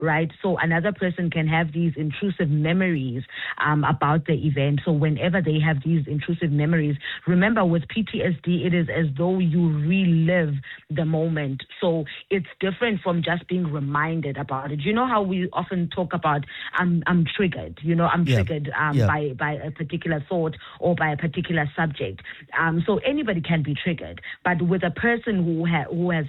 right? So another person can have these intrusive memories about the event. So whenever they have these intrusive memories, remember with PTSD, it is as though you relive the moment. So it's different from just being reminded about it. You know how we often talk about, I'm triggered, I'm triggered by a particular thought or by a particular subject. So anybody can be triggered. But with a person who has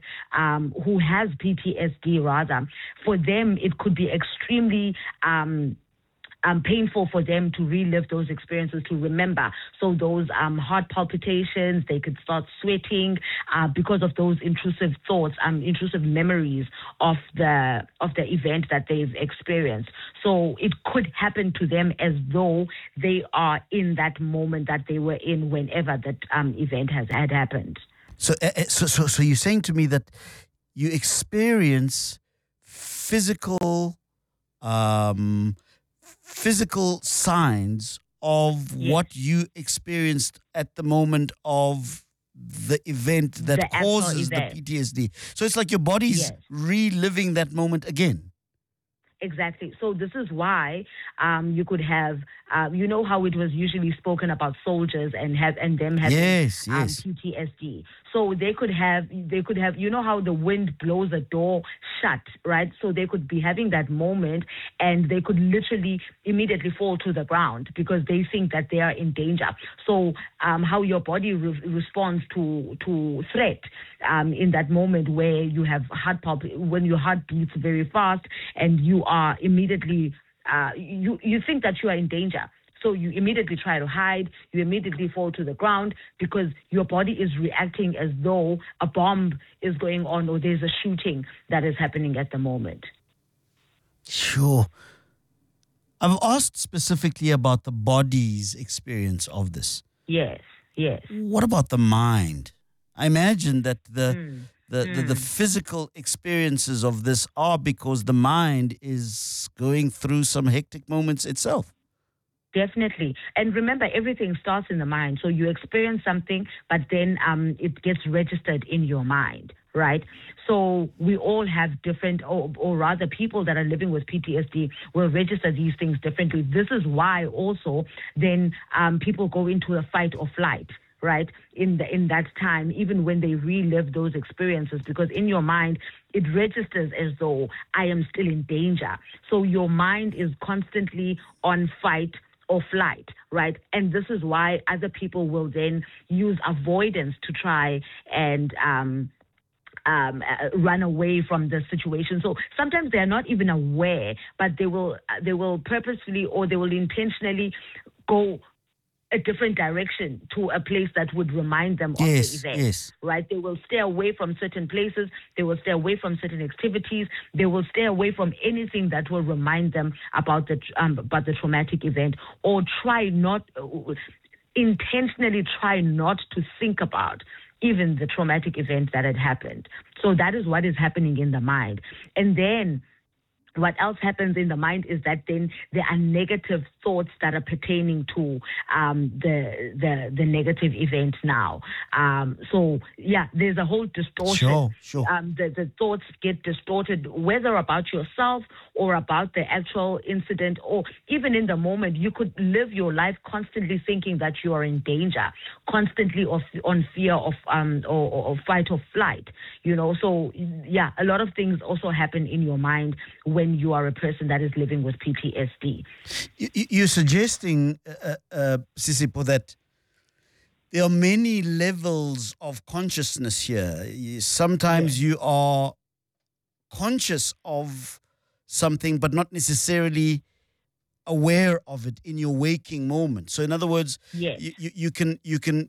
PTSD rather, for them, it could be extremely painful for them to relive those experiences, to remember. So those heart palpitations, they could start sweating because of those intrusive thoughts, intrusive memories of the event that they've experienced. So it could happen to them as though they are in that moment that they were in whenever that event had happened. So you're saying to me that you experience physical signs of what you experienced at the moment of the event that causes the PTSD. So it's like your body's reliving that moment again. Exactly. So this is why you could have, you know how it was usually spoken about soldiers and them having PTSD. So they could have, you know how the wind blows a door shut, right? So they could be having that moment and they could literally immediately fall to the ground because they think that they are in danger. So how your body responds to threat in that moment where you have when your heart beats very fast and you are immediately, you think that you are in danger. So you immediately try to hide, you immediately fall to the ground because your body is reacting as though a bomb is going on or there's a shooting that is happening at the moment. Sure. I've asked specifically about the body's experience of this. Yes. What about the mind? I imagine that the physical experiences of this are because the mind is going through some hectic moments itself. Definitely. And remember, everything starts in the mind. So you experience something, but then it gets registered in your mind, right? So we all have different, or rather people that are living with PTSD will register these things differently. This is why also then people go into a fight or flight, right, in that time, even when they relive those experiences, because in your mind, it registers as though I am still in danger. So your mind is constantly on fight or flight, right? And this is why other people will then use avoidance to try and run away from the situation. So sometimes they're not even aware, but they will purposefully or they will intentionally go a different direction to a place that would remind them of the event, right? They will stay away from certain places. They will stay away from certain activities. They will stay away from anything that will remind them about the traumatic event, or intentionally try not to think about even the traumatic event that had happened. So that is what is happening in the mind. And then what else happens in the mind is that then there are negative thoughts that are pertaining to the negative event now. So there's a whole distortion. Sure. The thoughts get distorted, whether about yourself or about the actual incident, or even in the moment. You could live your life constantly thinking that you are in danger, constantly on fear of or fight or flight. So a lot of things also happen in your mind when you are a person that is living with PTSD. You're suggesting, Sisipo, that there are many levels of consciousness here. Sometimes you are conscious of something, but not necessarily aware of it in your waking moment. So, in other words, you can.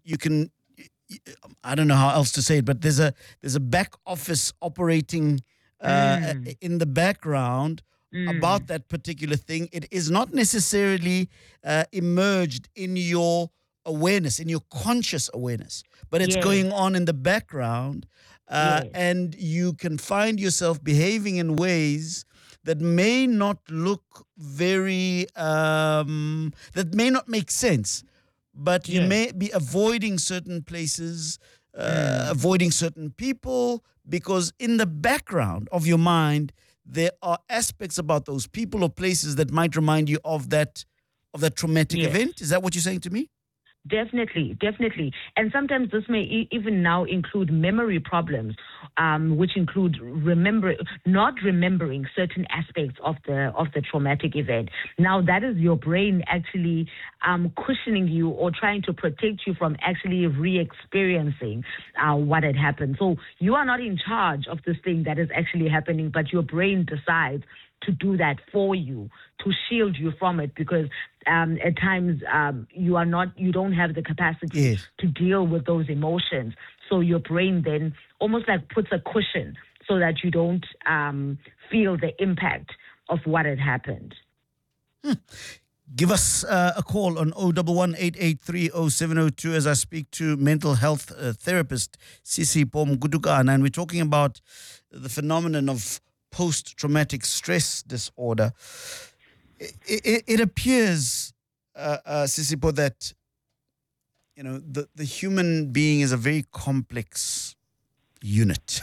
I don't know how else to say it, but there's a back office operating in the background about that particular thing. It is not necessarily emerged in your awareness, in your conscious awareness, but it's going on in the background, and you can find yourself behaving in ways that may not look very, that may not make sense, but you may be avoiding certain places, avoiding certain people, because in the background of your mind, there are aspects about those people or places that might remind you of that traumatic event. Is that what you're saying to me? Definitely. And sometimes this may even now include memory problems, which include not remembering certain aspects of the traumatic event. Now, that is your brain actually cushioning you or trying to protect you from actually re-experiencing what had happened. So you are not in charge of this thing that is actually happening, but your brain decides to do that for you, to shield you from it, because at times you don't have the capacity to deal with those emotions. So your brain then almost like puts a cushion so that you don't feel the impact of what had happened. Give us a call on 011-883-0702 as I speak to mental health therapist Sisipho Mgudugana, and we're talking about the phenomenon of post-traumatic stress disorder. It appears, Sisipho, that the human being is a very complex unit.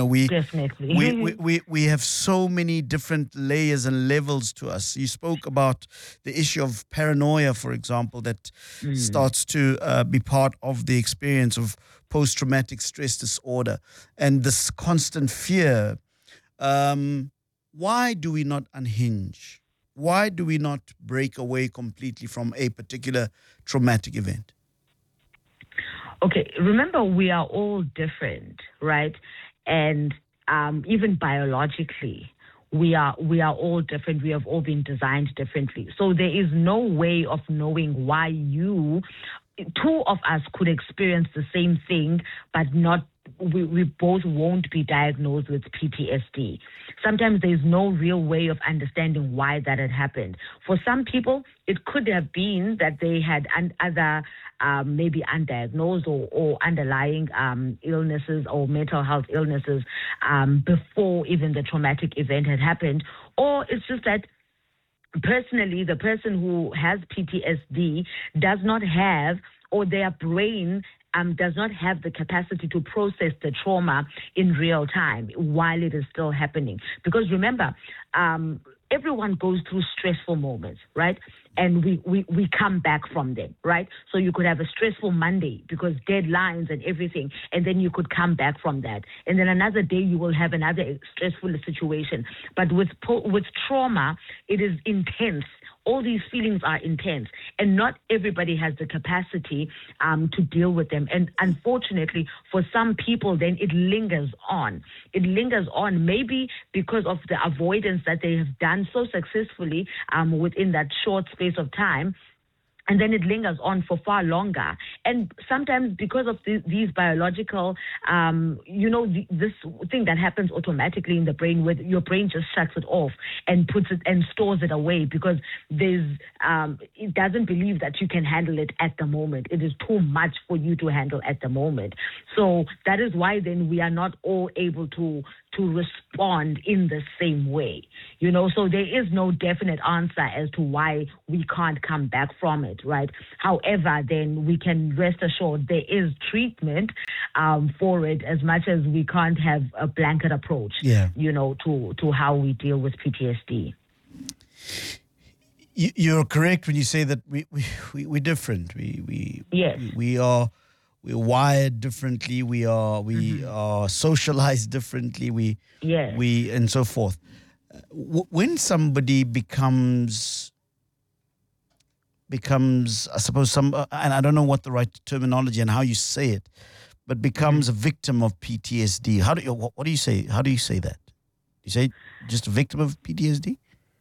we have so many different layers and levels to us. You spoke about the issue of paranoia, for example, that starts to be part of the experience of post-traumatic stress disorder, and this constant fear. Why do we not unhinge? Why do we not break away completely from a particular traumatic event? Okay, remember, we are all different, right? And even biologically, we are all different. We have all been designed differently. So there is no way of knowing why two of us could experience the same thing, but we both won't be diagnosed with PTSD. Sometimes there's no real way of understanding why that had happened. For some people, it could have been that they had other maybe undiagnosed or underlying illnesses or mental health illnesses before even the traumatic event had happened. Or it's just that personally, the person who has PTSD does not have, or their brain does not have the capacity to process the trauma in real time while it is still happening. Because remember, everyone goes through stressful moments, right? And we come back from them, right? So you could have a stressful Monday because deadlines and everything, and then you could come back from that. And then another day you will have another stressful situation. But with trauma, it is intense. All these feelings are intense, and not everybody has the capacity to deal with them. And unfortunately, for some people, then it lingers on. It lingers on maybe because of the avoidance that they have done so successfully within that short space of time. And then it lingers on for far longer. And sometimes because of these biological, this thing that happens automatically in the brain, where your brain just shuts it off and puts it and stores it away because it doesn't believe that you can handle it at the moment. It is too much for you to handle at the moment. So that is why then we are not all able to respond in the same way. So there is no definite answer as to why we can't come back from it, right? However, then we can rest assured there is treatment for it, as much as we can't have a blanket approach, to how we deal with PTSD. You're correct when you say that we're different. We're wired differently. We are socialized differently. We and so forth. When somebody becomes, I suppose and I don't know what the right terminology and how you say it, but becomes a victim of PTSD. What do you say? How do you say that? You say just a victim of PTSD?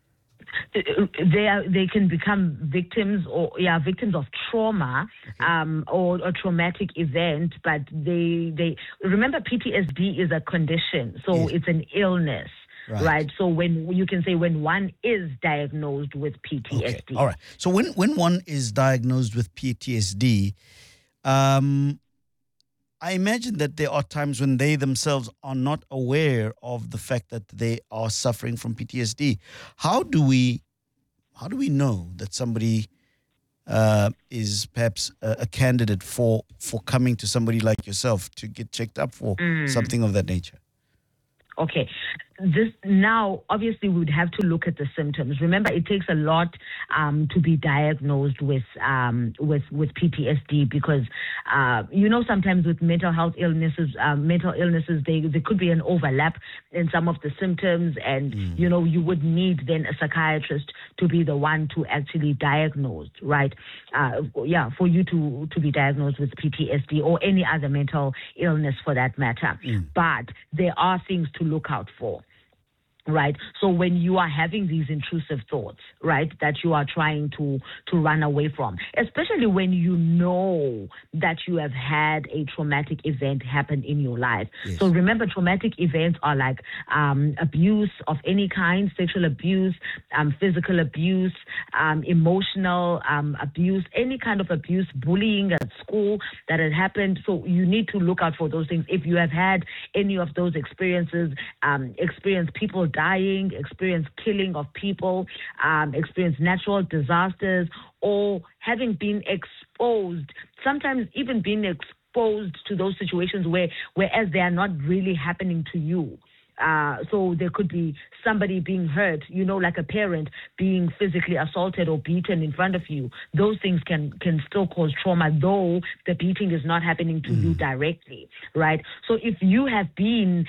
They can become victims victims of trauma, or a traumatic event, but they remember PTSD is a condition, so it's an illness. Right. So when one is diagnosed with PTSD. Okay. All right. So when one is diagnosed with PTSD, I imagine that there are times when they themselves are not aware of the fact that they are suffering from PTSD. How do we know that somebody is perhaps a candidate for coming to somebody like yourself to get checked up for something of that nature? Okay. this now, obviously, we would have to look at the symptoms. Remember, it takes a lot to be diagnosed with PTSD because, sometimes with mental illnesses, there could be an overlap in some of the symptoms, and you would need then a psychiatrist to be the one to actually diagnose, right? For you to be diagnosed with PTSD or any other mental illness for that matter. But there are things to look out for. Right. So when you are having these intrusive thoughts, right, that you are trying to run away from, especially when you know that you have had a traumatic event happen in your life. Yes. So remember, traumatic events are like abuse of any kind, sexual abuse, physical abuse, emotional abuse, any kind of abuse, bullying at school that had happened. So you need to look out for those things. If you have had any of those experiences, experience people dying, experience killing of people, experience natural disasters, or having been exposed, sometimes even being exposed to those situations whereas they are not really happening to you. So there could be somebody being hurt, like a parent being physically assaulted or beaten in front of you. Those things can still cause trauma, though the beating is not happening to you directly, right? So if you have been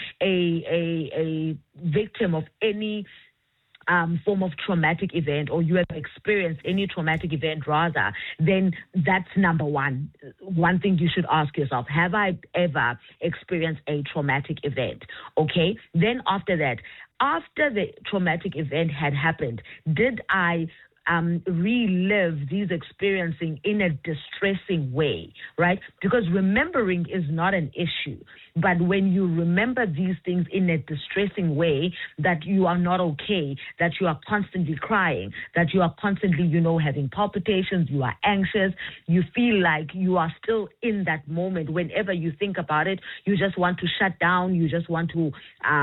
a victim of any form of traumatic event, or you have experienced any traumatic event rather, then that's number one. One thing you should ask yourself, have I ever experienced a traumatic event? Okay. Then after that, after the traumatic event had happened, did I relive these experiencing in a distressing way, right? Because remembering is not an issue. But when you remember these things in a distressing way, that you are not okay, that you are constantly crying, that you are constantly, having palpitations, you are anxious, you feel like you are still in that moment. Whenever you think about it, you just want to shut down, you just want to,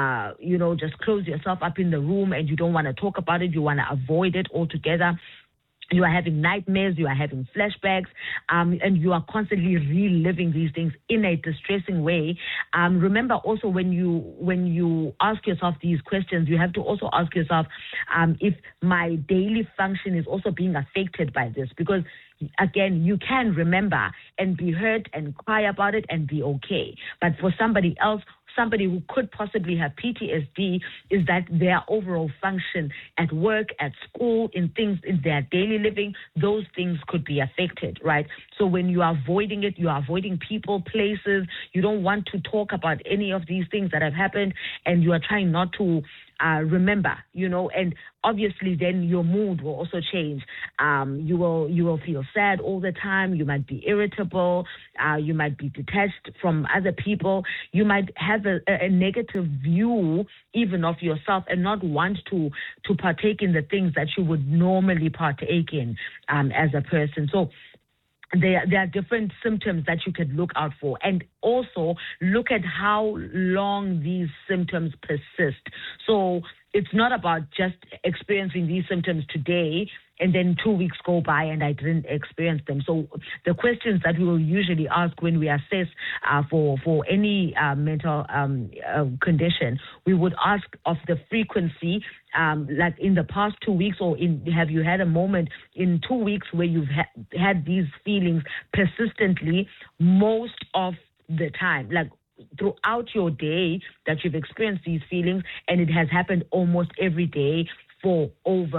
just close yourself up in the room, and you don't want to talk about it, you want to avoid it altogether. You are having nightmares, you are having flashbacks, and you are constantly reliving these things in a distressing way. Remember also, when you ask yourself these questions, you have to also ask yourself if my daily function is also being affected by this. Because again, you can remember and be hurt and cry about it and be okay. But for somebody else, somebody who could possibly have PTSD, is that their overall function at work, at school, in their daily living, those things could be affected, right? So when you are avoiding it, you are avoiding people, places, you don't want to talk about any of these things that have happened, and you are trying not to remember, and obviously then your mood will also change. You will feel sad all the time. You might be irritable. You might be detached from other people. You might have a negative view even of yourself and not want to partake in the things that you would normally partake in as a person. So there are different symptoms that you could look out for, and also look at how long these symptoms persist. So it's not about just experiencing these symptoms today and then 2 weeks go by and I didn't experience them. So the questions that we will usually ask when we assess for any mental condition, we would ask of the frequency, like in the past 2 weeks, or have you had a moment in 2 weeks where you've had these feelings persistently most of the time, like throughout your day that you've experienced these feelings, and it has happened almost every day for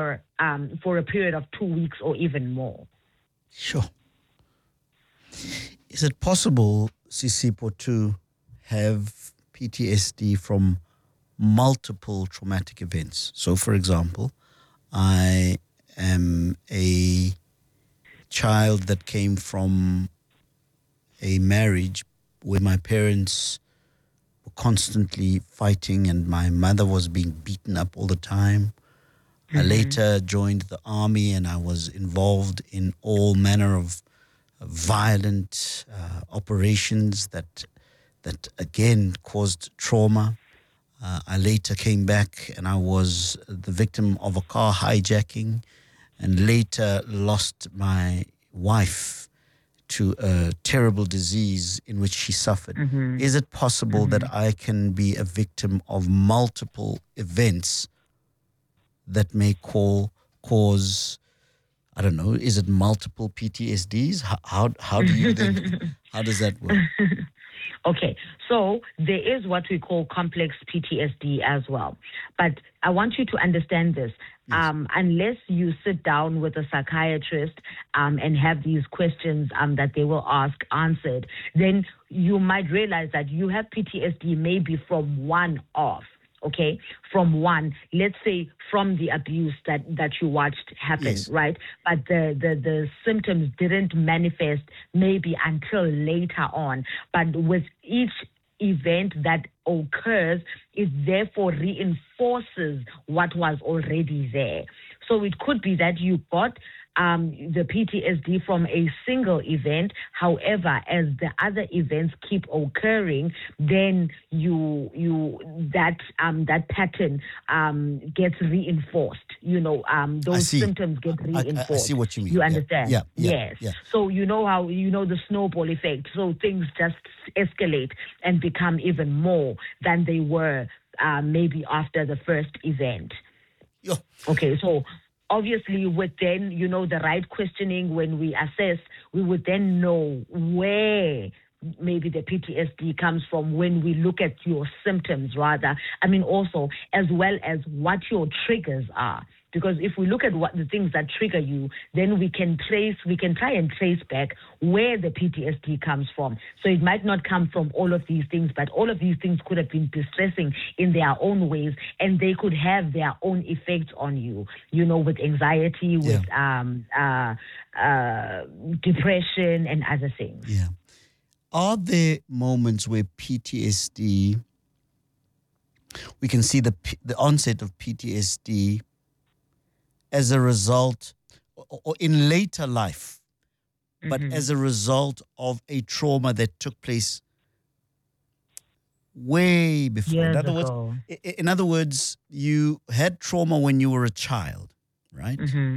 a period of 2 weeks or even more. Sure. Is it possible, Sisipho, to have PTSD from multiple traumatic events? So, for example, I am a child that came from a marriage where my parents were constantly fighting and my mother was being beaten up all the time. Mm-hmm. I later joined the army and I was involved in all manner of violent operations that again caused trauma. I later came back and I was the victim of a car hijacking and later lost my wife to a terrible disease in which she suffered. Is it possible that I can be a victim of multiple events that may cause, I don't know, is it multiple PTSDs? How do you think, how does that work? Okay, so there is what we call complex PTSD as well. But I want you to understand this. Yes. Unless you sit down with a psychiatrist and have these questions that they will ask answered, then you might realize that you have PTSD maybe from one off. Okay, from one, let's say from the abuse that you watched happen, yes. Right? But the symptoms didn't manifest maybe until later on. But with each event that occurs, it therefore reinforces what was already there. So it could be that you got the PTSD from a single event. However, as the other events keep occurring, then that pattern gets reinforced. Those symptoms get reinforced. I see what you mean. You understand? Yeah. Yes. Yeah. So you know how the snowball effect. So things just escalate and become even more than they were maybe after the first event. Yeah. Okay, so obviously, with then, the right questioning, when we assess, we would then know where maybe the PTSD comes from when we look at your symptoms, rather. I mean, also, as well as what your triggers are. Because if we look at what the things that trigger you, then we can try and trace back where the PTSD comes from. So it might not come from all of these things, but all of these things could have been distressing in their own ways, and they could have their own effects on you, with anxiety, with depression and other things. Yeah. Are there moments where PTSD, we can see the onset of PTSD as a result, or in later life, but as a result of a trauma that took place way before? In other words, you had trauma when you were a child, right?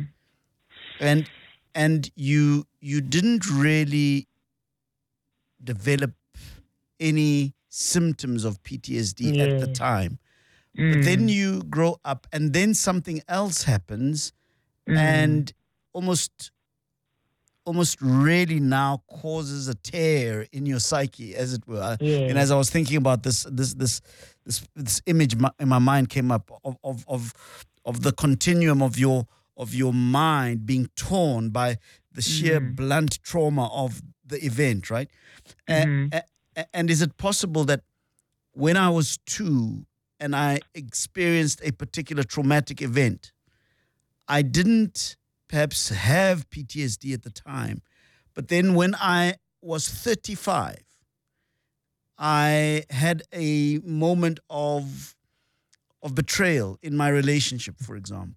And you didn't really develop any symptoms of PTSD at the time. But then you grow up and then something else happens and almost really now causes a tear in your psyche, as it were. And as I was thinking about this image in my mind came up of the continuum of your mind being torn by the sheer blunt trauma of the event, right? And is it possible that when I was 2 and I experienced a particular traumatic event, I didn't perhaps have PTSD at the time, but then when I was 35, I had a moment of betrayal in my relationship, for example.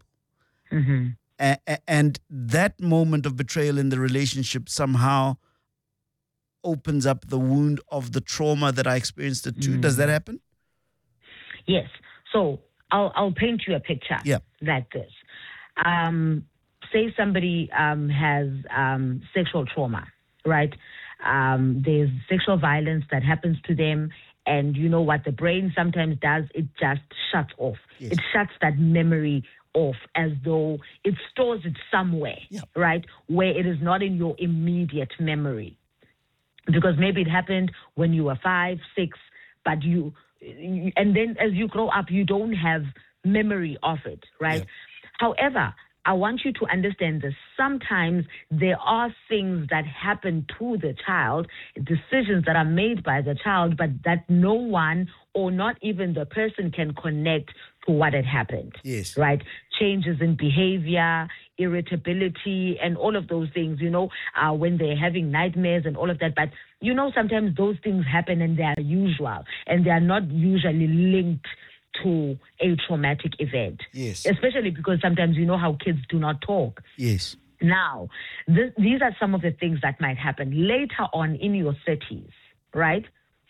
And that moment of betrayal in the relationship somehow opens up the wound of the trauma that I experienced at 2. Does that happen? Yes. So I'll paint you a picture like this. Say somebody has sexual trauma, right? There's sexual violence that happens to them, and you know what the brain sometimes does? It just shuts off. Yes. It shuts that memory off as though it stores it somewhere, right? Where it is not in your immediate memory. Because maybe it happened when you were 5, 6, but and then as you grow up, you don't have memory of it, right? However, I want you to understand this. Sometimes there are things that happen to the child, decisions that are made by the child, but that no one or not even the person can connect to what had happened. Yes. Right? Changes in behavior, irritability, and all of those things, when they're having nightmares and all of that. But, sometimes those things happen and they are usual, and they are not usually linked to a traumatic event. Yes. Especially because sometimes how kids do not talk. Yes. Now, these are some of the things that might happen later on in your 30s, right?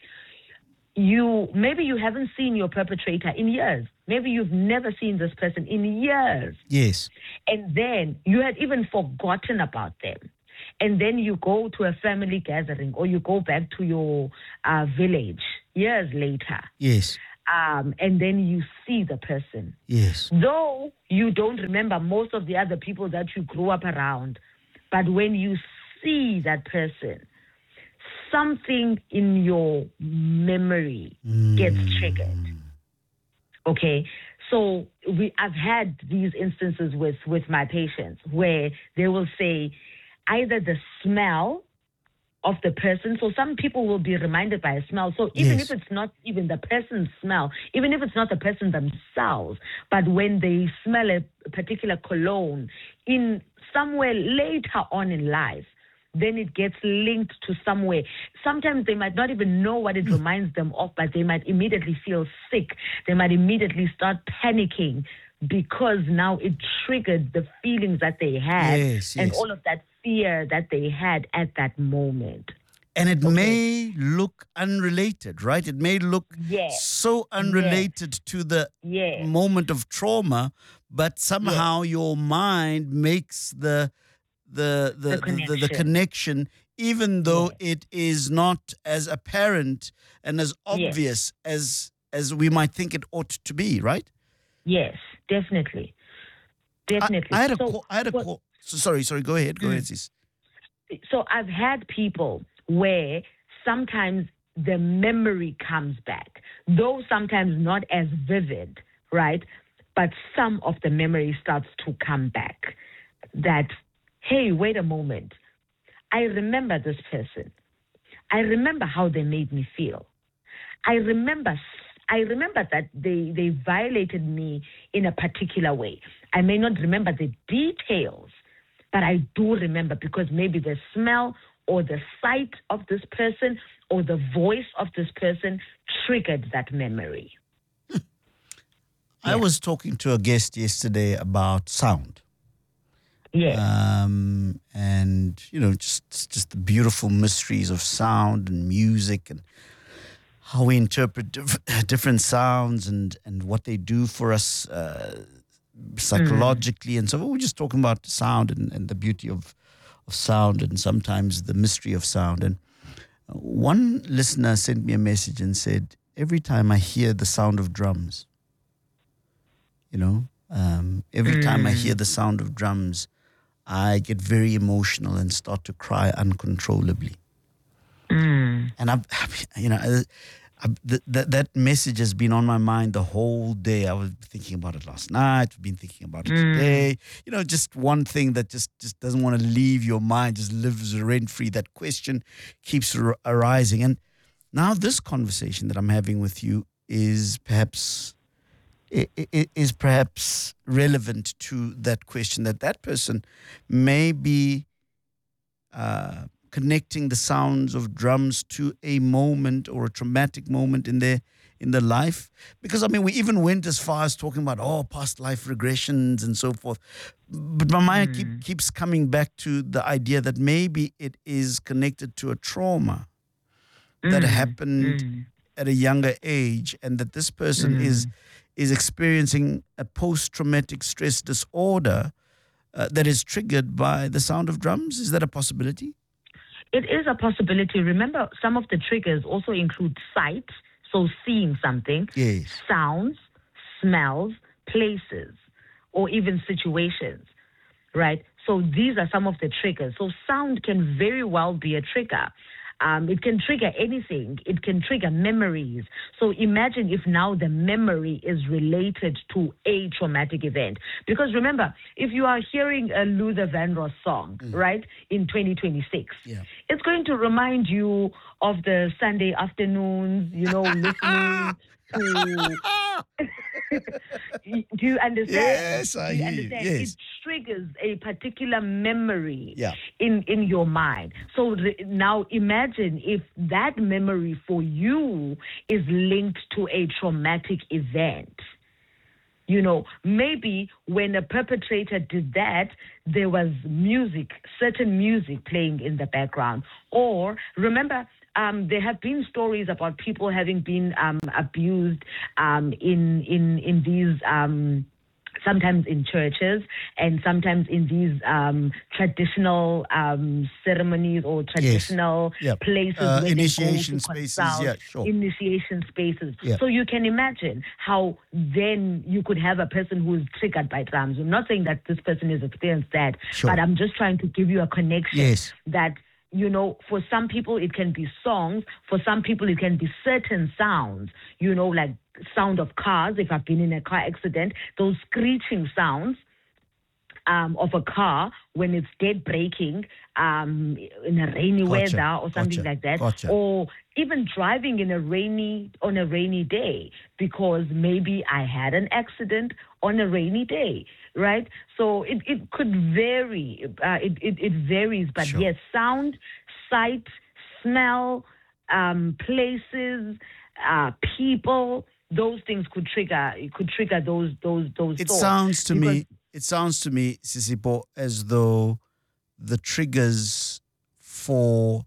Maybe you haven't seen your perpetrator in years. Maybe you've never seen this person in years. Yes. And then you had even forgotten about them. and then you go to a family gathering or you go back to your village years later. Yes. And then you see the person. Yes. Though you don't remember most of the other people that you grew up around, but when you see that person, something in your memory gets triggered. Okay? So I've had these instances with my patients where they will say either the smell of the person. So some people will be reminded by a smell. So even if it's not even the person's smell, even if it's not the person themselves, but when they smell a particular cologne in somewhere later on in life, then it gets linked to somewhere. Sometimes they might not even know what it reminds them of, but they might immediately feel sick. They might immediately start panicking because now it triggered the feelings that they had and all of that fear that they had at that moment. And it may look unrelated, right? It may look so unrelated to the moment of trauma, but somehow your mind makes the connection, even though it is not as apparent and as obvious as we might think it ought to be, right? Yes, definitely. Definitely. I had a call. Sorry, go ahead. Go ahead, sis. So I've had people where sometimes the memory comes back, though sometimes not as vivid, right? But some of the memory starts to come back that, hey, wait a moment. I remember this person. I remember how they made me feel. I remember that they violated me in a particular way. I may not remember the details, but I do remember because maybe the smell or the sight of this person or the voice of this person triggered that memory. I was talking to a guest yesterday about sound. And, just the beautiful mysteries of sound and music and how we interpret different sounds and what they do for us psychologically. And so we're just talking about sound and the beauty of sound and sometimes the mystery of sound. And one listener sent me a message and said, every time I hear the sound of drums, every time I hear the sound of drums, I get very emotional and start to cry uncontrollably. And that message has been on my mind the whole day. I was thinking about it last night. I've been thinking about it today. Just one thing that just doesn't want to leave your mind, just lives rent-free. That question keeps arising. And now this conversation that I'm having with you is perhaps relevant to that question, that person may be connecting the sounds of drums to a moment or a traumatic moment in their life. Because, we even went as far as talking about, past life regressions and so forth. But my mind keeps coming back to the idea that maybe it is connected to a trauma that happened at a younger age, and that this person is experiencing a post-traumatic stress disorder that is triggered by the sound of drums. Is that a possibility? It is a possibility. Remember, some of the triggers also include sight, so seeing something, sounds, smells, places, or even situations, right? So these are some of the triggers. So sound can very well be a trigger. It can trigger anything. It can trigger memories. So imagine if now the memory is related to a traumatic event. Because remember, if you are hearing a Luther Vandross song, right, in 2026, it's going to remind you of the Sunday afternoons, listening to... Do you understand? Yes, I hear you. Yes. It triggers a particular memory in your mind. So now imagine if that memory for you is linked to a traumatic event. Maybe when a perpetrator did that, there was certain music playing in the background. Or remember, there have been stories about people having been abused in these sometimes in churches and sometimes in these traditional ceremonies or traditional places where initiation spaces, initiation spaces. Yeah. So you can imagine how then you could have a person who is triggered by drums. I'm not saying that this person has experienced that, but I'm just trying to give you a connection that, you know, for some people it can be songs, for some people it can be certain sounds, you know, like sound of cars. If I've been in a car accident, those screeching sounds of a car when it's dead braking in a rainy weather or something like that, or even driving on a rainy day, because maybe I had an accident on a rainy day, right? So it could vary. It varies, but yes, sound, sight, smell, places, people, those things could trigger those thoughts. It sounds to me, Sisipo, as though the triggers for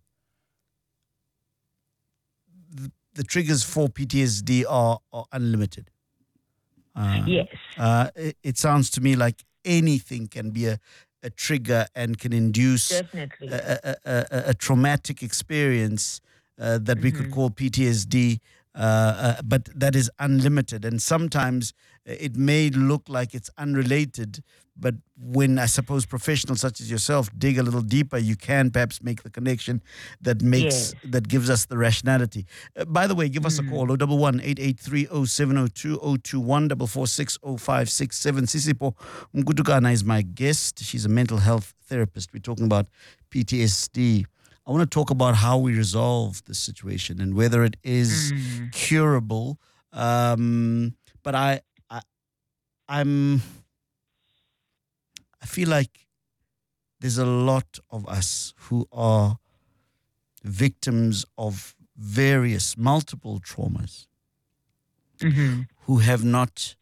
PTSD are unlimited. Yes. It sounds to me like anything can be a trigger and can induce a traumatic experience that we could call PTSD. But that is unlimited, and sometimes it may look like it's unrelated, but when I suppose professionals such as yourself dig a little deeper, you can perhaps make the connection that that gives us the rationality. By the way, give us a call 011-883-0702 021-446-0567. Sisipo Mkutukana is my guest. She's a mental health therapist. We're talking about PTSD. I want to talk about how we resolve the situation and whether it is curable. But I feel like there's a lot of us who are victims of multiple traumas, who have not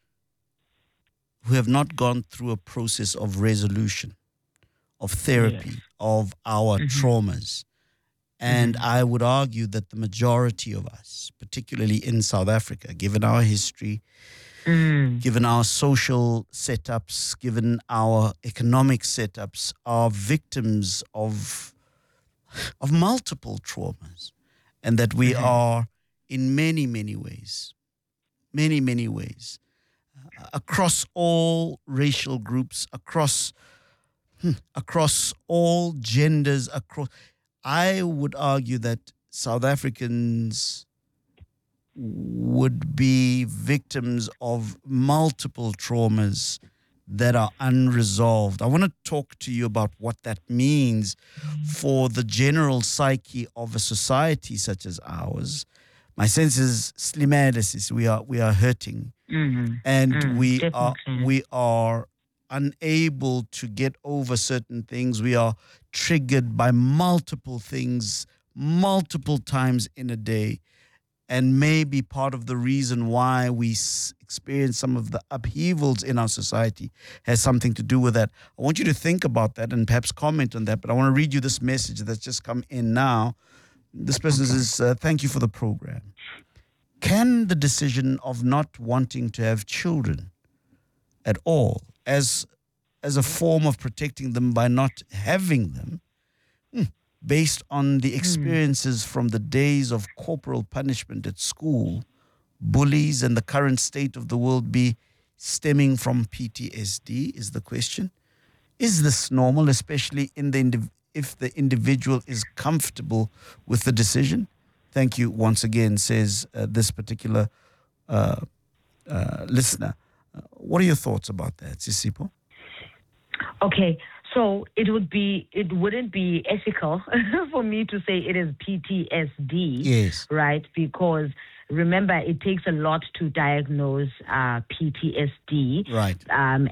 gone through a process of resolution, of therapy, of our traumas. And I would argue that the majority of us, particularly in South Africa, given our history, given our social setups, given our economic setups, are victims of multiple traumas. And that we are in many, many ways, across all racial groups, across all genders, I would argue that South Africans would be victims of multiple traumas that are unresolved. I want to talk to you about what that means for the general psyche of a society such as ours. My sense is slimedesis. We are hurting, and we are unable to get over certain things. We are triggered by multiple things multiple times in a day, and maybe part of the reason why we experience some of the upheavals in our society has something to do with that. I want you to think about that and perhaps comment on that, but I want to read you this message that's just come in now. This person says, thank you for the program. Can the decision of not wanting to have children at all as a form of protecting them by not having them, based on the experiences from the days of corporal punishment at school, bullies, and the current state of the world, be stemming from PTSD, is the question. Is this normal, especially if the individual is comfortable with the decision? Thank you once again, says this particular listener. What are your thoughts about that, Sisipo? Okay, so it wouldn't be ethical for me to say it is PTSD, yes, right? Because remember, it takes a lot to diagnose PTSD, right? And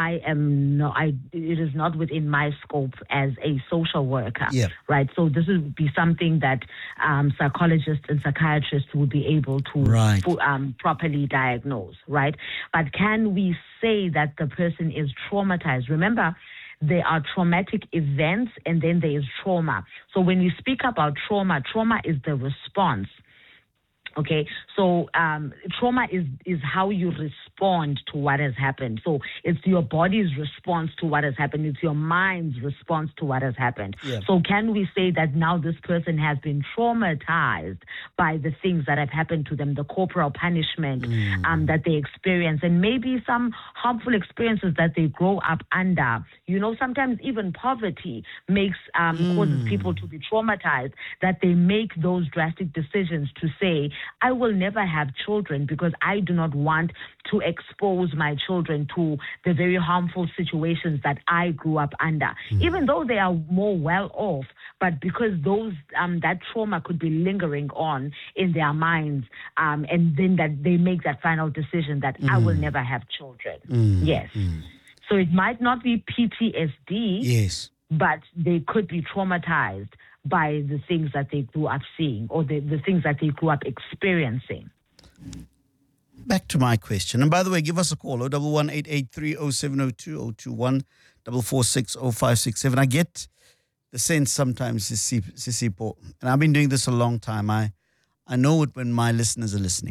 it is not within my scope as a social worker, right? So this would be something that psychologists and psychiatrists would be able to properly diagnose, right? But can we say that the person is traumatized? Remember, there are traumatic events and then there is trauma. So when we speak about trauma is the response Okay, so trauma is how you respond to what has happened. So it's your body's response to what has happened. It's your mind's response to what has happened. Yeah. So can we say that now this person has been traumatized by the things that have happened to them, the corporal punishment that they experience, and maybe some harmful experiences that they grow up under? You know, sometimes even poverty makes causes people to be traumatized, that they make those drastic decisions to say, I will never have children because I do not want to expose my children to the very harmful situations that I grew up under, even though they are more well off. But because those that trauma could be lingering on in their minds, and then that they make that final decision that I will never have children. Yes. So it might not be PTSD. Yes. But they could be traumatized by the things that they grew up seeing, or the things that they grew up experiencing. Back to my question. And by the way, give us a call, 011-883-0702, 021-446-0567. I get the sense sometimes, Sisipo, and I've been doing this a long time, I know it when my listeners are listening.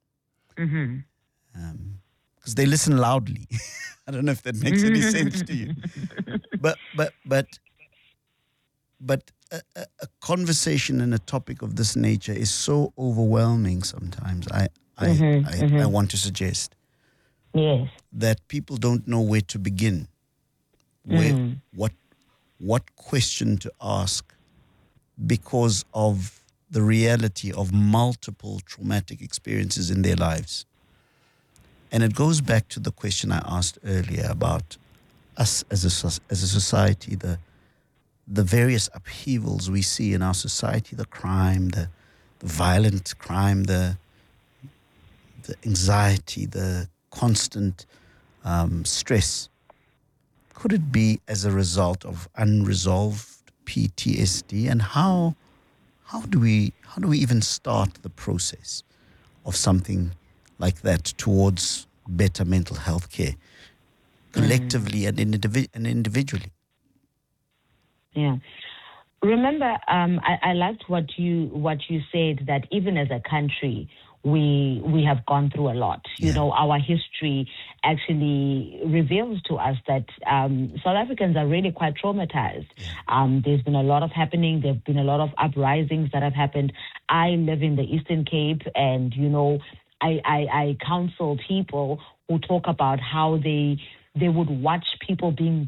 Because they listen loudly. I don't know if that makes any sense to you. But a conversation and a topic of this nature is so overwhelming sometimes. I want to suggest that people don't know where to begin, what question to ask, because of the reality of multiple traumatic experiences in their lives. And it goes back to the question I asked earlier about us as a society, the various upheavals we see in our society, the crime, the violent crime, the anxiety, the constant stress. Could it be as a result of unresolved PTSD? And how do we even start the process of something like that towards better mental health care, collectively and individually? Yeah. Remember, I liked what you said, that even as a country, we have gone through a lot. You know, our history actually reveals to us that South Africans are really quite traumatized. There's been a lot of happening. There have been a lot of uprisings that have happened. I live in the Eastern Cape, and, you know, I counsel people who talk about how they would watch people being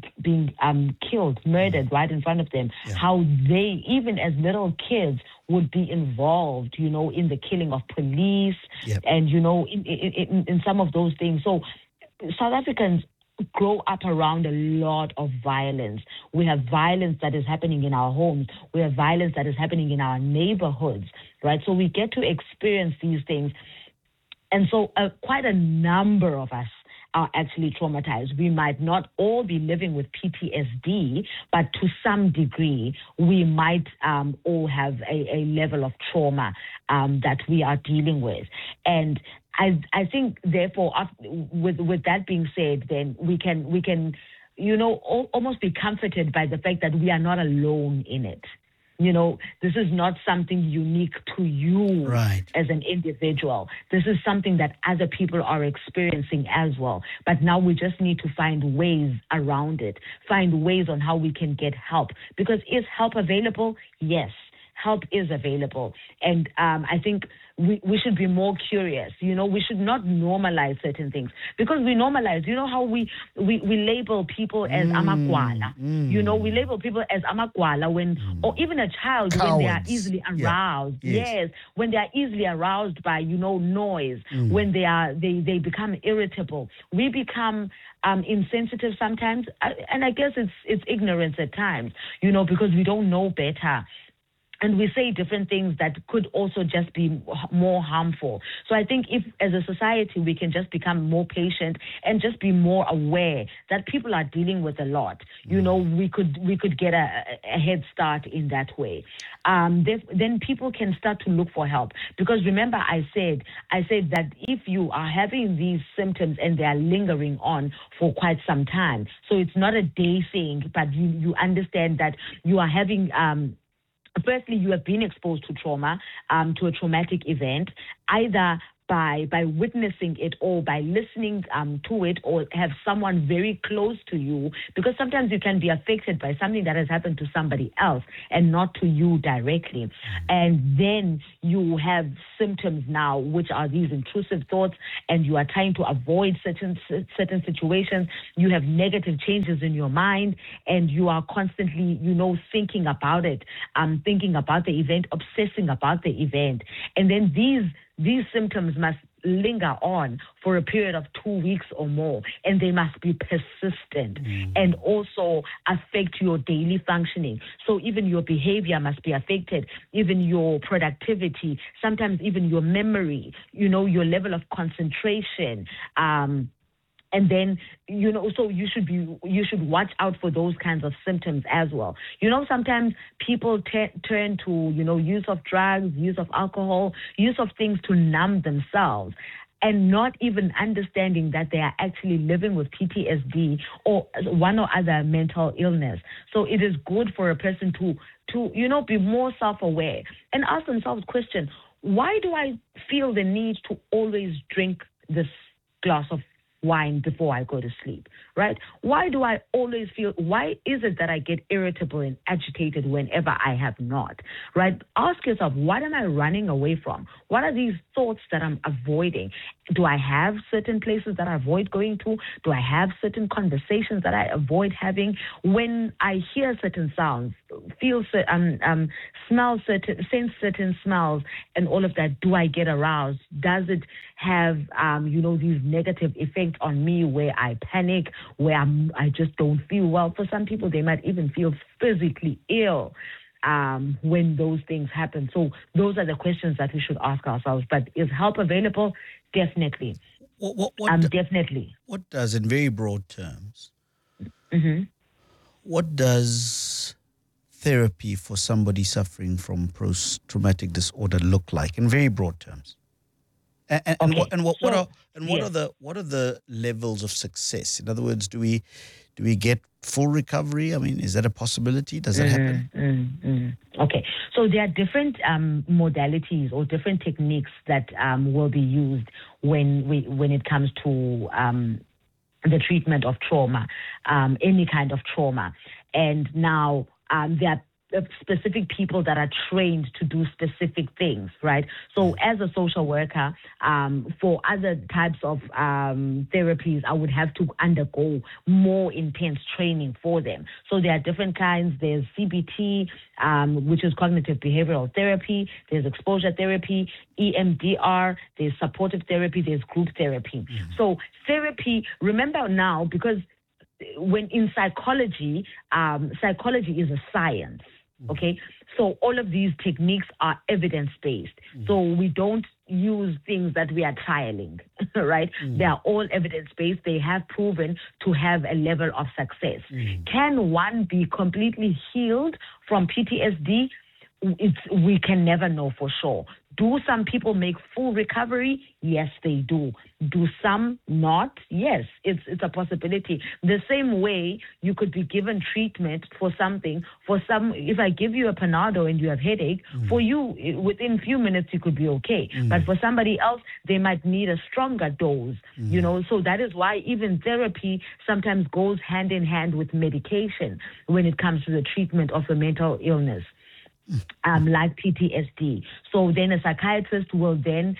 killed, murdered right in front of them, how they, even as little kids, would be involved, you know, in the killing of police and, you know, in some of those things. So South Africans grow up around a lot of violence. We have violence that is happening in our homes. We have violence that is happening in our neighborhoods, right? So we get to experience these things. And so quite a number of us are actually traumatized. We might not all be living with PTSD, but to some degree, we might all have a level of trauma that we are dealing with. And I think, therefore, with that being said, then we can, you know, almost be comforted by the fact that we are not alone in it. You know, this is not something unique to you as an individual. This is something that other people are experiencing as well. But now we just need to find ways around it, find ways on how we can get help. Because is help available? Yes, help is available. And I think we should be more curious. You know, we should not normalize certain things, because we normalize. You know how we label people as amagwala. You know, we label people as amagwala when, or even a child, cowards, when they are easily aroused. Yes, when they are easily aroused by, you know, noise. When they become irritable, we become insensitive sometimes, and I guess it's ignorance at times. You know, because we don't know better. And we say different things that could also just be more harmful. So I think if, as a society, we can just become more patient and just be more aware that people are dealing with a lot, you know, we could get a head start in that way. Then people can start to look for help. Because remember, I said that if you are having these symptoms and they are lingering on for quite some time, so it's not a day thing, but you understand that you are having firstly, you have been exposed to trauma, to a traumatic event, either by witnessing it or by listening to it, or have someone very close to you, because sometimes you can be affected by something that has happened to somebody else and not to you directly. And then you have symptoms now, which are these intrusive thoughts, and you are trying to avoid certain situations. You have negative changes in your mind, and you are constantly, thinking about it, thinking about the event, obsessing about the event. And then these symptoms must linger on for a period of 2 weeks or more, and they must be persistent and also affect your daily functioning. So even your behavior must be affected, even your productivity, sometimes even your memory, your level of concentration. And then, so you should watch out for those kinds of symptoms as well. Sometimes people turn to, use of drugs, use of alcohol, use of things to numb themselves, and not even understanding that they are actually living with PTSD or one or other mental illness. So it is good for a person to be more self-aware and ask themselves question, why do I feel the need to always drink this glass of wine before I go to sleep, right? Why do I always why is it that I get irritable and agitated whenever I have not, right? Ask yourself, what am I running away from? What are these thoughts that I'm avoiding? Do I have certain places that I avoid going to? Do I have certain conversations that I avoid having? When I hear certain sounds, sense certain smells and all of that, do I get aroused? Does it have, these negative effects on me where I panic, where I just don't feel well? For some people, they might even feel physically ill when those things happen. So those are the questions that we should ask ourselves. But is help available? Definitely. Definitely. What does, in very broad terms, what does therapy for somebody suffering from post-traumatic disorder look like in very broad terms? What are the levels of success? In other words, do we get full recovery? I mean, is that a possibility? Does that happen? Okay, so there are different modalities or different techniques that will be used when it comes to the treatment of trauma, any kind of trauma. And now there are specific people that are trained to do specific things, right? So as a social worker, for other types of therapies, I would have to undergo more intense training for them. So there are different kinds. There's CBT, which is cognitive behavioral therapy. There's exposure therapy, EMDR, there's supportive therapy, there's group therapy. So therapy, remember now, because when in psychology, psychology is a science. Okay, so all of these techniques are evidence-based. So we don't use things that we are trialing, right? They are all evidence-based. They have proven to have a level of success. Can one be completely healed from PTSD? We can never know for sure. Do some people make full recovery? Yes, they do. Do some not? Yes, it's a possibility. The same way you could be given treatment for something. For some, if I give you a Panado and you have headache, for you, within a few minutes, you could be okay. But for somebody else, they might need a stronger dose, So that is why even therapy sometimes goes hand in hand with medication when it comes to the treatment of a mental illness. Like PTSD. So then a psychiatrist will then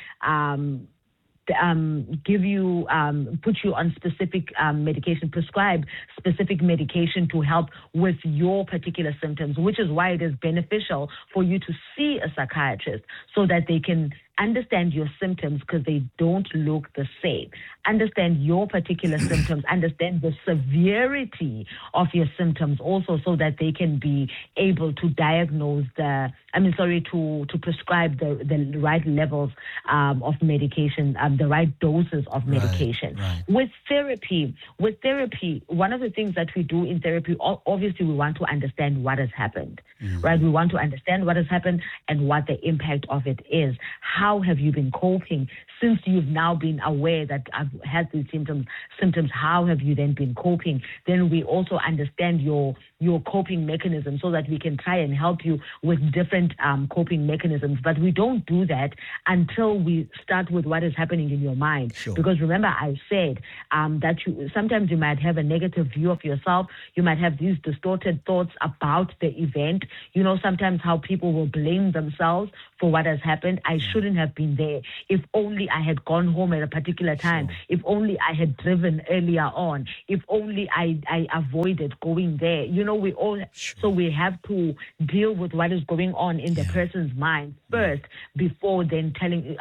give you, put you on specific medication, prescribe specific medication to help with your particular symptoms, which is why it is beneficial for you to see a psychiatrist so that they can understand your symptoms, because they don't look the same. Understand your particular symptoms, understand the severity of your symptoms also, so that they can be able to diagnose to prescribe the right levels of medication, the right doses of medication. Right. With therapy, one of the things that we do in therapy, obviously we want to understand what has happened, right? We want to understand what has happened and what the impact of it is. how have you been coping since you've now been aware that I've had these symptoms, how have you then been coping? Then we also understand your coping mechanism so that we can try and help you with different coping mechanisms. But we don't do that until we start with what is happening in your mind. Sure. Because remember, I said that sometimes you might have a negative view of yourself. You might have these distorted thoughts about the event. You know, sometimes how people will blame themselves for what has happened. I shouldn't have been there. If only I had gone home at a particular time. Sure. If only I had driven earlier on. If only I avoided going there. You know, we all, sure. So we have to deal with what is going on in the person's mind first before then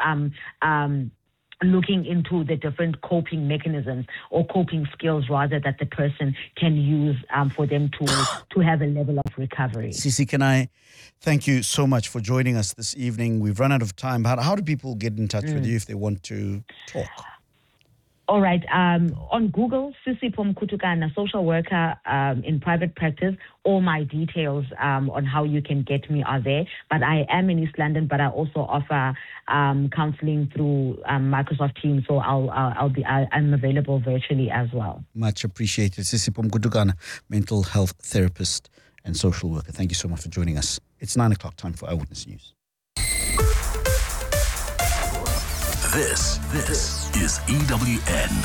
looking into the different coping mechanisms or coping skills rather that the person can use for them to have a level of recovery. Sisi, can I thank you so much for joining us this evening? We've run out of time. How do people get in touch with you if they want to talk? All right. On Google, Sisi Kutukana, social worker in private practice. All my details on how you can get me are there. But I am in East London, but I also offer counseling through Microsoft Teams. So I'm available virtually as well. Much appreciated. Sisi Kutukana, mental health therapist and social worker. Thank you so much for joining us. It's 9 o'clock, time for Eyewitness News. This is EWN.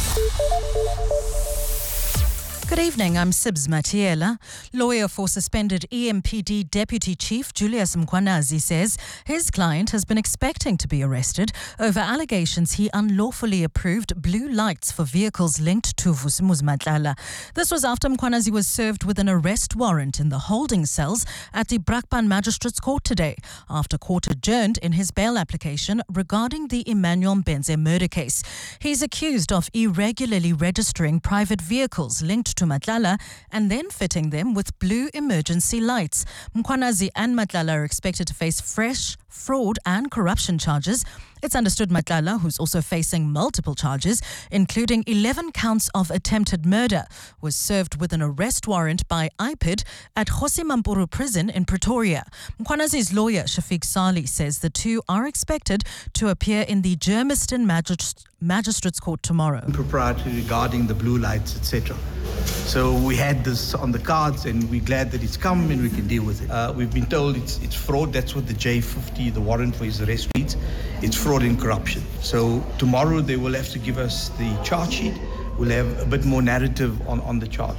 Good evening, I'm Sibs Matiela. Lawyer for suspended EMPD Deputy Chief Julius Mkhwanazi says his client has been expecting to be arrested over allegations he unlawfully approved blue lights for vehicles linked to Vusimuzi Matlala. This was after Mkhwanazi was served with an arrest warrant in the holding cells at the Brakpan Magistrates Court today, after court adjourned in his bail application regarding the Emmanuel Mbenze murder case. He's accused of irregularly registering private vehicles linked to Matlala and then fitting them with blue emergency lights. Mkhwanazi and Matlala are expected to face fresh fraud and corruption charges. It's understood Matlala, who's also facing multiple charges, including 11 counts of attempted murder, was served with an arrest warrant by IPID at Kgosi Mampuru Prison in Pretoria. Mkhwanazi's lawyer, Shafiq Sali, says the two are expected to appear in the Germiston Magistrates Court tomorrow. Impropriety regarding the blue lights, etc. So we had this on the cards and we're glad that it's come and we can deal with it. We've been told it's fraud. That's what the J50, the warrant for his arrest, reads. It's fraud and corruption. So tomorrow they will have to give us the charge sheet. We'll have a bit more narrative on the charge.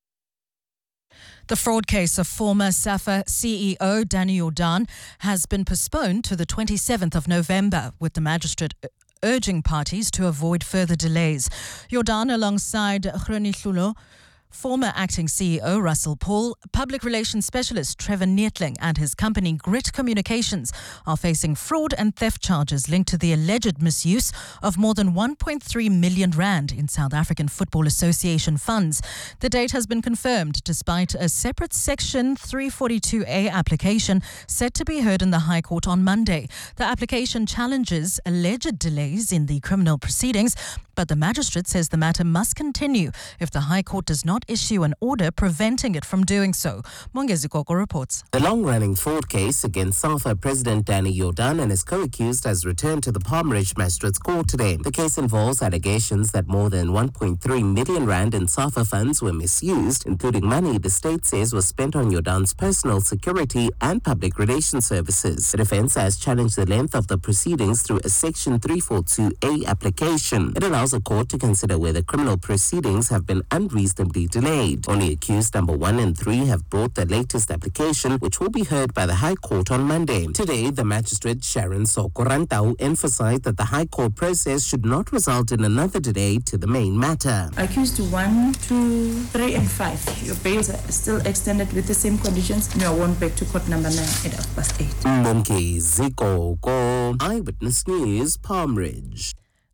The fraud case of former SAFA CEO Danny Jordaan has been postponed to the 27th of November, with the magistrate urging parties to avoid further delays. Jordaan, alongside Hroni Hlulo, former acting CEO Russell Paul, public relations specialist Trevor Neetling and his company Grit Communications are facing fraud and theft charges linked to the alleged misuse of more than 1.3 million rand in South African Football Association funds. The date has been confirmed despite a separate Section 342A application set to be heard in the High Court on Monday. The application challenges alleged delays in the criminal proceedings, but the magistrate says the matter must continue if the High Court does not issue an order preventing it from doing so. Mongezi Koko reports. The long-running fraud case against SAFA President Danny Jordaan and his co-accused has returned to the Palm Ridge Magistrates Court today. The case involves allegations that more than 1.3 million rand in SAFA funds were misused, including money the state says was spent on Jordaan's personal security and public relations services. The defense has challenged the length of the proceedings through a Section 342A application. It allows a court to consider whether criminal proceedings have been unreasonably delayed. Only accused number 1 and 3 have brought the latest application, which will be heard by the High Court on Monday. Today, the magistrate Sharon Sokorantau emphasized that the High Court process should not result in another delay to the main matter. Accused 1, 2, 3, and 5. Your bails are still extended with the same conditions. You are warned back to court number 9 at 8:30. Mongezi Koko, Eyewitness News, Palm Ridge.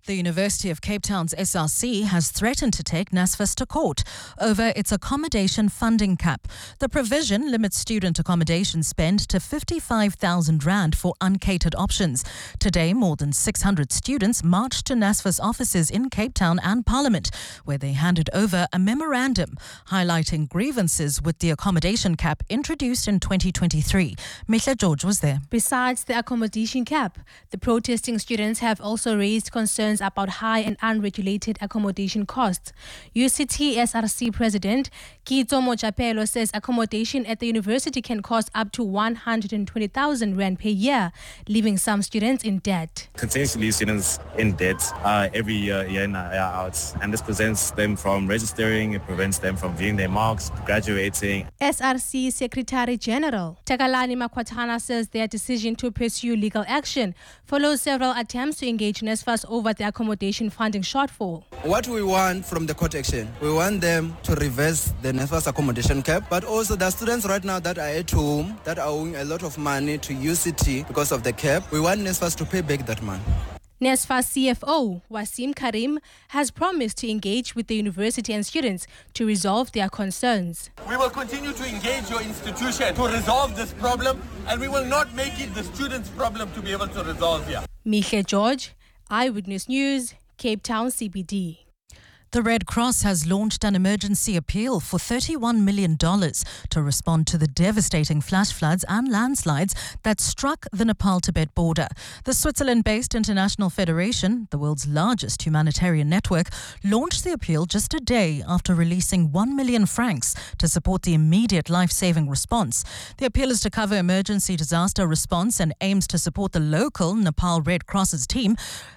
The University of Cape Town's SRC has threatened to take NSFAS to court over its accommodation funding cap. The provision limits student accommodation spend to 55,000 rand for uncatered options. Today, more than 600 students marched to NSFAS offices in Cape Town and Parliament, where they handed over a memorandum highlighting grievances with the accommodation cap introduced in 2023. Mihle George was there. Besides the accommodation cap, the protesting students have also raised concerns about high and unregulated accommodation costs. UCT SRC President Kitso Mojapelo says accommodation at the university can cost up to 120,000 rand per year, leaving some students in debt. Continuously, students in debt every year in, year out, and this prevents them from registering, it prevents them from viewing their marks, graduating. SRC Secretary General Takalani Makwatana says their decision to pursue legal action follows several attempts to engage NSFAS over the accommodation funding shortfall. What we want from the court action, we want them to reverse the NSFAS accommodation cap, but also the students right now that are at home that are owing a lot of money to UCT because of the cap. We want NSFAS to pay back that money. NSFAS CFO Wasim Karim has promised to engage with the university and students to resolve their concerns. We will continue to engage your institution to resolve this problem, and we will not make it the students' problem to be able to resolve here. Mihle George, Eyewitness News, Cape Town CBD. The Red Cross has launched an emergency appeal for $31 million to respond to the devastating flash floods and landslides that struck the Nepal-Tibet border. The Switzerland-based International Federation, the world's largest humanitarian network, launched the appeal just a day after releasing 1 million francs to support the immediate life-saving response. The appeal is to cover emergency disaster response and aims to support the local Nepal Red Cross's team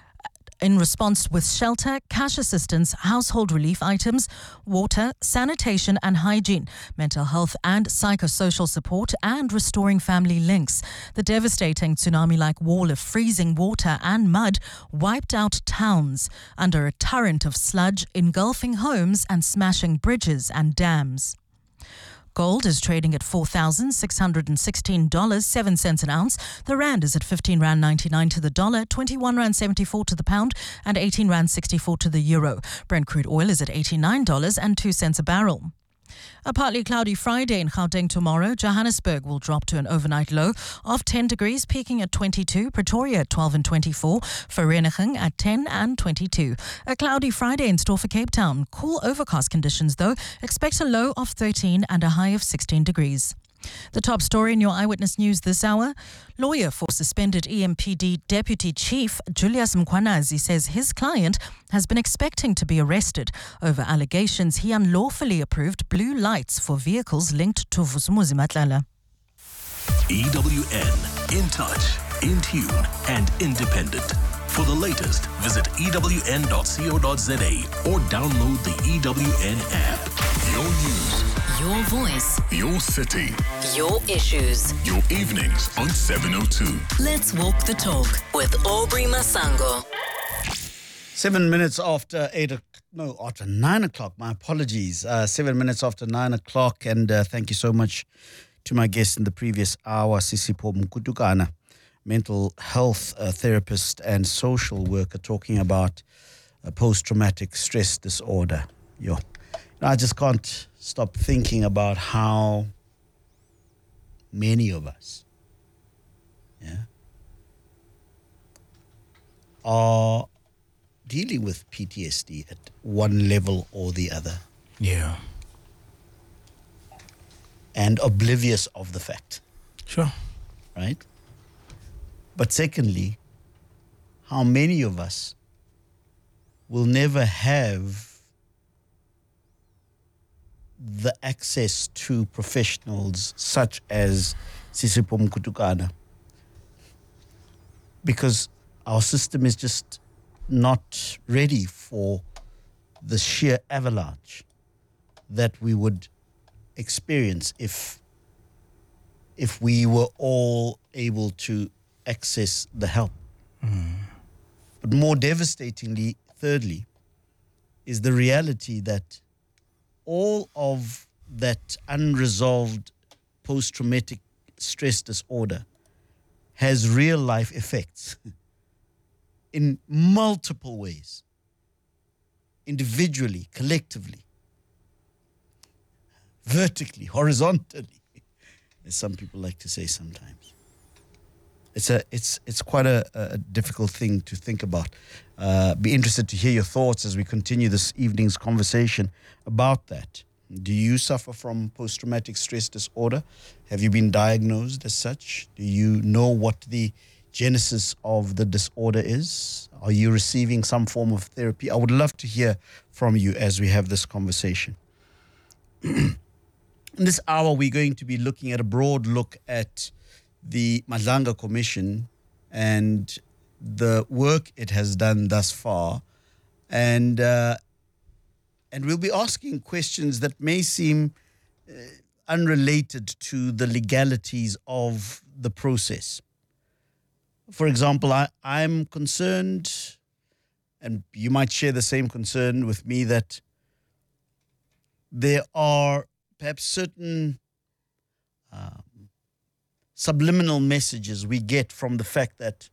in response with shelter, cash assistance, household relief items, water, sanitation and hygiene, mental health and psychosocial support, and restoring family links. The devastating tsunami-like wall of freezing water and mud wiped out towns under a torrent of sludge, engulfing homes and smashing bridges and dams. Gold is trading at $4,616.07 an ounce. The rand is at 15 rand 99 to the dollar, 21 rand 74 to the pound, and 18 rand 64 to the euro. Brent crude oil is at $89.02 a barrel. A partly cloudy Friday in Gauteng tomorrow. Johannesburg will drop to an overnight low of 10 degrees, peaking at 22. Pretoria at 12 and 24. Vereeniging at 10 and 22. A cloudy Friday in store for Cape Town. Cool overcast conditions though. Expect a low of 13 and a high of 16 degrees. The top story in your Eyewitness News this hour. Lawyer for suspended EMPD Deputy Chief Julius Mkhwanazi says his client has been expecting to be arrested over allegations he unlawfully approved blue lights for vehicles linked to Vusumuzi Matlala. EWN, in touch, in tune and independent. For the latest, visit ewn.co.za or download the EWN app. Your news, your voice, your city, your issues, your evenings on 702. Let's walk the talk with Aubrey Masango. 7 minutes after 9 o'clock. My apologies. 7 minutes after 9 o'clock, and thank you so much to my guest in the previous hour, Sisipho Mkutukana, mental health therapist and social worker, talking about post-traumatic stress disorder. I just can't stop thinking about how many of us are dealing with PTSD at one level or the other. Yeah. And oblivious of the fact. Sure. Right? But secondly, how many of us will never have the access to professionals such as Sisipho Mkutukana, because our system is just not ready for the sheer avalanche that we would experience if we were all able to access the help. But more devastatingly, thirdly, is the reality that all of that unresolved post-traumatic stress disorder has real life effects in multiple ways, individually, collectively, vertically, horizontally, as some people like to say sometimes. It's quite a difficult thing to think about. Be interested to hear your thoughts as we continue this evening's conversation about that. Do you suffer from post-traumatic stress disorder? Have you been diagnosed as such? Do you know what the genesis of the disorder is? Are you receiving some form of therapy? I would love to hear from you as we have this conversation. In this hour, we're going to be looking at a broad look at the Madlanga Commission and the work it has done thus far. And we'll be asking questions that may seem unrelated to the legalities of the process. For example, I'm concerned, and you might share the same concern with me, that there are perhaps certain subliminal messages we get from the fact that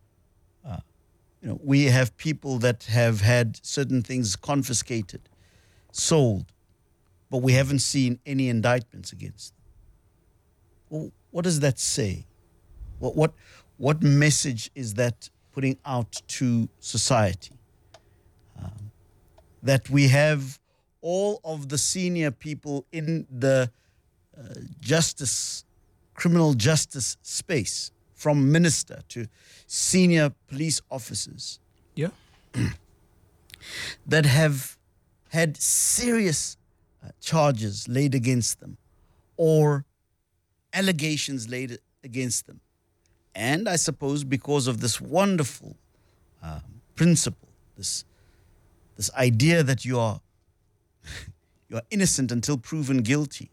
we have people that have had certain things confiscated, sold, but we haven't seen any indictments against them. Well, what does that say? What message is that putting out to society? That we have all of the senior people in the criminal justice space, from minister to senior police officers, that have had serious charges laid against them or allegations laid against them. And I suppose because of this wonderful principle, this idea that you are innocent until proven guilty,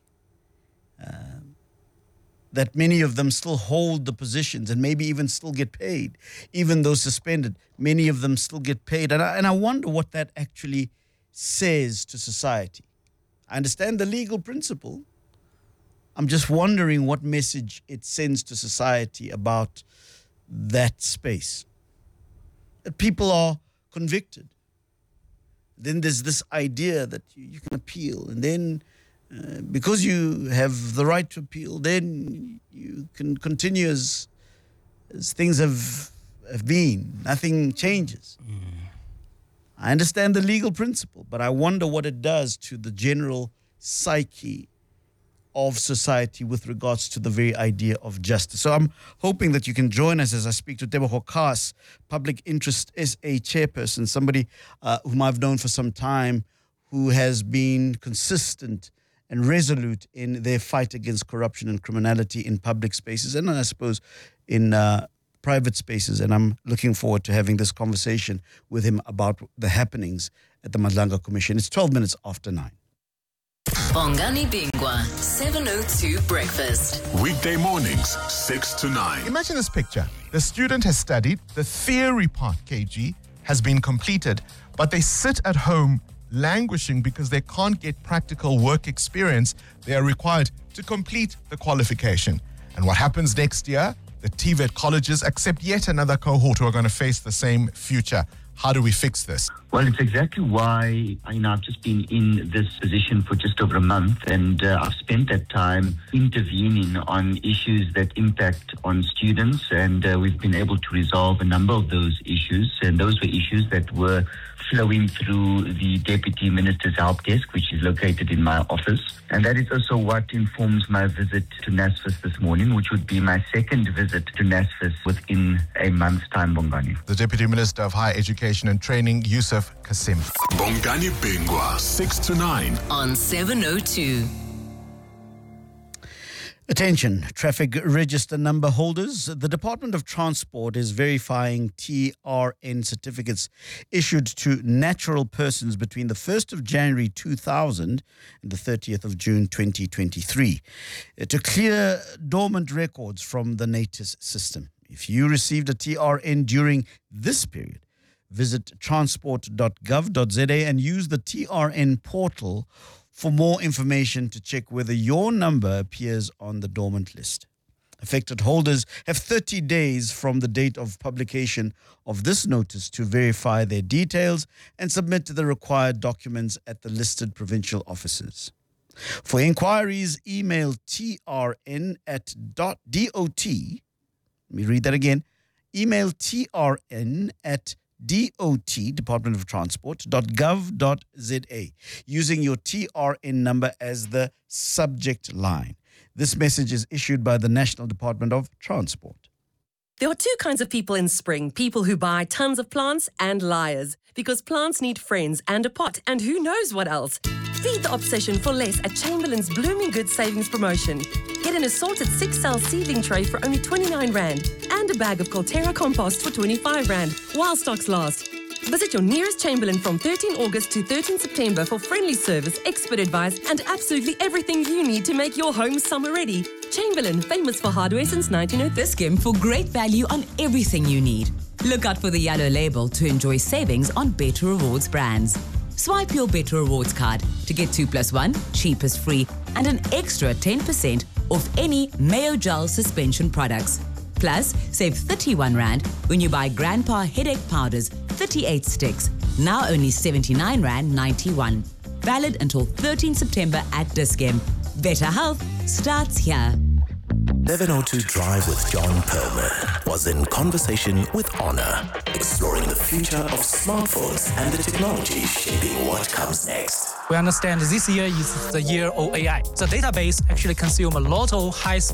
that many of them still hold the positions and maybe even still get paid, even though suspended. Many of them still get paid. And I wonder what that actually says to society. I understand the legal principle. I'm just wondering what message it sends to society about that space. That people are convicted. Then there's this idea that you can appeal, and then because you have the right to appeal, then you can continue as things have been. Nothing changes. I understand the legal principle, but I wonder what it does to the general psyche of society with regards to the very idea of justice. So I'm hoping that you can join us as I speak to Tebogo Khas, Public Interest SA chairperson, somebody whom I've known for some time, who has been consistent and resolute in their fight against corruption and criminality in public spaces and I suppose in private spaces. And I'm looking forward to having this conversation with him about the happenings at the Madlanga Commission. It's 12 minutes after 9. Bongani Bingwa, 702 Breakfast. Weekday mornings, 6 to 9. Imagine this picture. The student has studied, the theory part, KG, has been completed, but they sit at home languishing because they can't get practical work experience they are required to complete the qualification. And what happens next year? The TVET colleges accept yet another cohort who are going to face the same future. How do we fix this? Well, it's exactly why I've just been in this position for just over a month, and I've spent that time intervening on issues that impact on students, and we've been able to resolve a number of those issues, and those were issues that were flowing through the Deputy Minister's Help Desk, which is located in my office. And that is also what informs my visit to NSFAS this morning, which would be my second visit to NSFAS within a month's time, Bongani. The Deputy Minister of Higher Education and Training, Yusuf Kasim. Bongani Bingwa, 6 to 9. On 702. Attention, traffic register number holders. The Department of Transport is verifying TRN certificates issued to natural persons between the 1st of January 2000 and the 30th of June 2023 to clear dormant records from the NATIS system. If you received a TRN during this period, visit transport.gov.za and use the TRN portal for more information to check whether your number appears on the dormant list. Affected holders have 30 days from the date of publication of this notice to verify their details and submit the required documents at the listed provincial offices. For inquiries, email trn@dot. Let me read that again. Email trn@dot, Department of Transport.gov.za, using your TRN number as the subject line. This message is issued by the National Department of Transport. There are two kinds of people in spring, people who buy tons of plants and liars, because plants need friends and a pot and who knows what else. Feed the obsession for less at Chamberlain's Blooming Good Savings promotion. Get an assorted 6-cell seedling tray for only 29 Rand and a bag of Colterra compost for 25 Rand while stocks last. Visit your nearest Chamberlain from 13 August to 13 September for friendly service, expert advice, and absolutely everything you need to make your home summer ready. Chamberlain, famous for hardware since 1903. Dis-Chem for great value on everything you need. Look out for the yellow label to enjoy savings on Better Rewards brands. Swipe your Better Rewards card to get 2+1, cheap is free, and an extra 10% off any Mayo Gel suspension products. Plus, save 31 Rand when you buy Grandpa Headache Powders, 38 sticks, now only 79 Rand 91. Valid until 13 September at Dis-Chem. Better health starts here. 1102 Drive with John Perlman was in conversation with Honor, exploring the future of smartphones and the technology shaping what comes next. We understand this year is the year of AI. The database actually consumes a lot of high